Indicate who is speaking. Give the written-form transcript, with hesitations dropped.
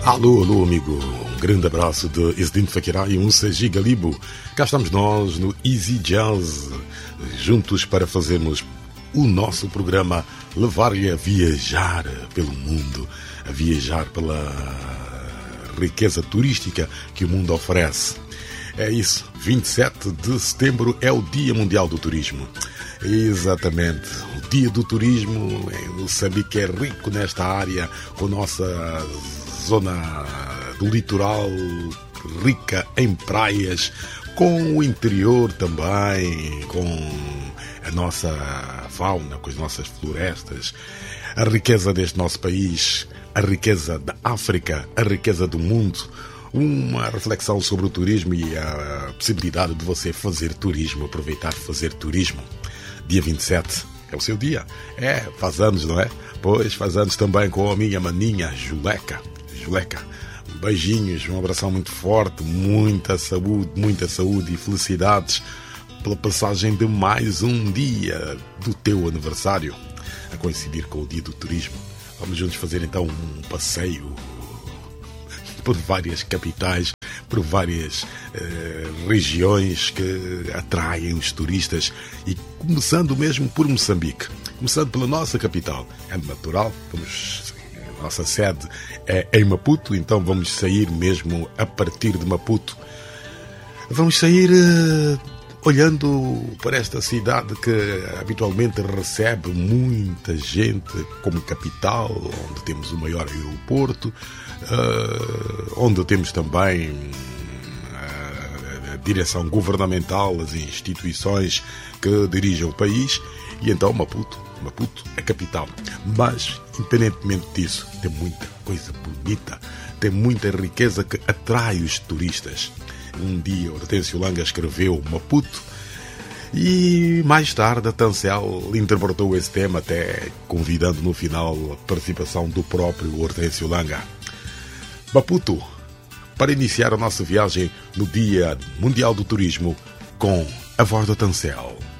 Speaker 1: Alô, alô, amigo. Um grande abraço de Izdin Fakirá e um Seji Galibo. Cá estamos nós no Easy Jazz, juntos para fazermos o nosso programa, levar-lhe a viajar pelo mundo, a viajar pela riqueza turística que o mundo oferece. É isso, 27 de setembro é o Dia Mundial do Turismo. Exatamente, o Dia do Turismo em Moçambique é rico nesta área, com a nossa zona do litoral rica em praias, com o interior também, com a nossa fauna, com as nossas florestas, a riqueza deste nosso país, a riqueza da África, a riqueza do mundo. Uma reflexão sobre o turismo e a possibilidade de você fazer turismo, aproveitar fazer turismo. Dia 27 é o seu dia. Faz anos, não é? Pois faz anos também com a minha maninha Juleca. Beijinhos, um abração muito forte, muita saúde e felicidades pela passagem de mais um dia do teu aniversário, a coincidir com o Dia do Turismo. Vamos juntos fazer então um passeio por várias capitais, por várias regiões que atraem os turistas, e começando mesmo por Moçambique, começando pela nossa capital. É natural, a nossa sede é em Maputo, então vamos sair mesmo a partir de Maputo. Vamos sair olhando para esta cidade que habitualmente recebe muita gente como capital, onde temos o maior aeroporto, onde temos também a direção governamental, as instituições que dirigem o país, e então Maputo, a capital. Mas, independentemente disso, tem muita coisa bonita, tem muita riqueza que atrai os turistas. Um dia Hortêncio Langa escreveu Maputo e mais tarde a Tancel interpretou esse tema, até convidando no final a participação do próprio Hortêncio Langa. Maputo, para iniciar a nossa viagem no Dia Mundial do Turismo com a voz da Tancel.